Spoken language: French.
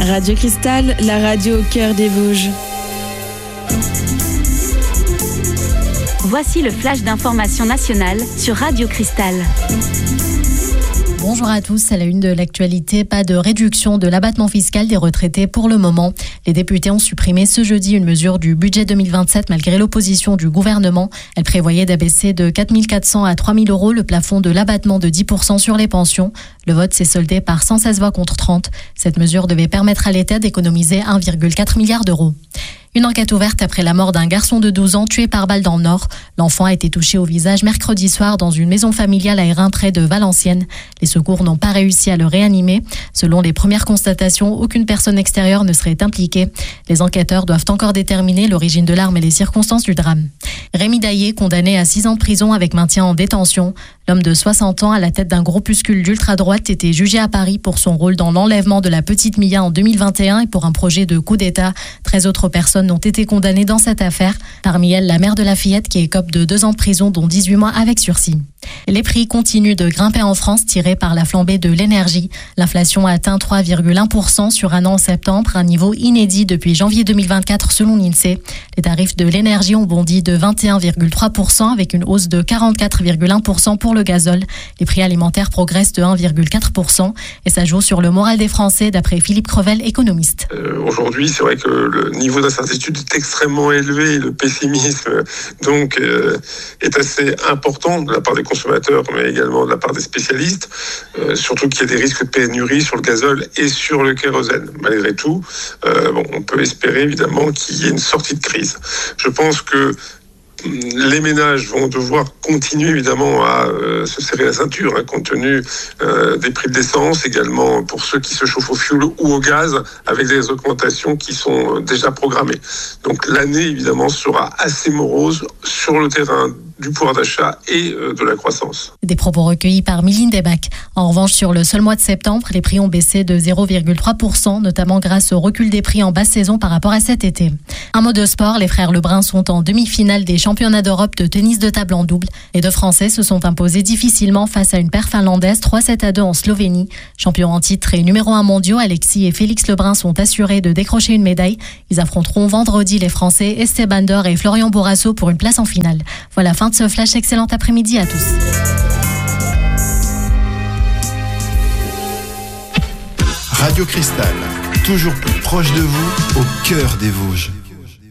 Radio Cristal, la radio au cœur des Vosges. Voici le flash d'information nationale sur Radio Cristal. Bonjour à tous, à la une de l'actualité, pas de réduction de l'abattement fiscal des retraités pour le moment. Les députés ont supprimé ce jeudi une mesure du budget 2027 malgré l'opposition du gouvernement. Elle prévoyait d'abaisser de 4 400 à 3 000 euros le plafond de l'abattement de 10% sur les pensions. Le vote s'est soldé par 116 voix contre 30. Cette mesure devait permettre à l'État d'économiser 1,4 milliard d'euros. Une enquête ouverte après la mort d'un garçon de 12 ans tué par balle dans le Nord. L'enfant a été touché au visage mercredi soir dans une maison familiale à Hérin près de Valenciennes. Les secours n'ont pas réussi à le réanimer. Selon les premières constatations, aucune personne extérieure ne serait impliquée. Les enquêteurs doivent encore déterminer l'origine de l'arme et les circonstances du drame. Rémi Daillé, condamné à 6 ans de prison avec maintien en détention. L'homme de 60 ans à la tête d'un groupuscule d'ultra-droite était jugé à Paris pour son rôle dans l'enlèvement de la petite Mia en 2021 et pour un projet de coup d'État. 13 autres personnes ont été condamnées dans cette affaire. Parmi elles, la mère de la fillette qui écope de 2 ans de prison, dont 18 mois avec sursis. Les prix continuent de grimper en France, tirés par la flambée de l'énergie. L'inflation a atteint 3,1% sur un an en septembre, un niveau inédit depuis janvier 2024 selon l'INSEE. Les tarifs de l'énergie ont bondi de 21,3% avec une hausse de 44,1% pour le gazole. Les prix alimentaires progressent de 1,4% et ça joue sur le moral des Français d'après Philippe Crevel, économiste. Aujourd'hui, c'est vrai que le niveau d'incertitude est extrêmement élevé et le pessimisme donc est assez important de la part des consommateurs, mais également de la part des spécialistes, surtout qu'il y a des risques de pénurie sur le gazole et sur le kérosène. Malgré tout, on peut espérer évidemment qu'il y ait une sortie de crise. Je pense que les ménages vont devoir continuer évidemment à se serrer la ceinture, compte tenu des prix de l'essence, également pour ceux qui se chauffent au fioul ou au gaz, avec des augmentations qui sont déjà programmées. Donc l'année évidemment sera assez morose sur le terrain du pouvoir d'achat et de la croissance. Des propos recueillis par Méline Desbacs. En revanche, sur le seul mois de septembre, les prix ont baissé de 0,3%, notamment grâce au recul des prix en basse saison par rapport à cet été. Un mot de sport, les frères Lebrun sont en demi-finale des championnats d'Europe de tennis de table en double. Les 2 Français se sont imposés difficilement face à une paire finlandaise 3-7-2 en Slovénie. Champions en titre et numéro 1 mondiaux, Alexis et Félix Lebrun sont assurés de décrocher une médaille. Ils affronteront vendredi les Français Esteban Dor et Florian Bourrasso pour une place en finale. Voilà, fin de ce flash. Excellent après-midi à tous. Radio Cristal, toujours plus proche de vous, au cœur des Vosges.